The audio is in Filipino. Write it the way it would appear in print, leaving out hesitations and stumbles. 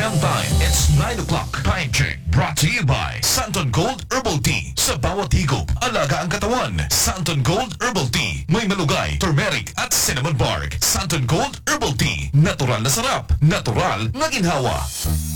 Jam time. It's 9 o'clock. Time check. Brought to you by Santon Gold Herbal Tea. Sa bawat higop, alaga ang katawan. Santon Gold Herbal Tea. May malugay, turmeric at cinnamon bark. Santon Gold Herbal Tea. Natural na sarap. Natural na ginhawa.